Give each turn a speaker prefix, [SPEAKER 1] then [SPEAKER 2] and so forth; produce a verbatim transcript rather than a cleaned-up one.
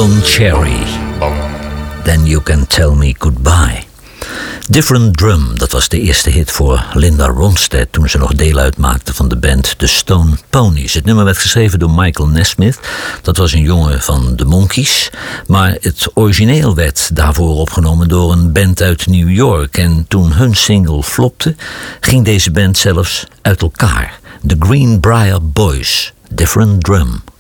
[SPEAKER 1] Don Cherry. Then You Can Tell Me Goodbye. Different Drum, dat was de eerste hit voor Linda Ronstadt toen ze nog deel uitmaakte van de band The Stone Ponies. Het nummer werd geschreven door Michael Nesmith. Dat was een jongen van de Monkees. Maar het origineel werd daarvoor opgenomen door een band uit New York. En toen hun single flopte, ging deze band zelfs uit elkaar. The Greenbrier Boys, Different Drum.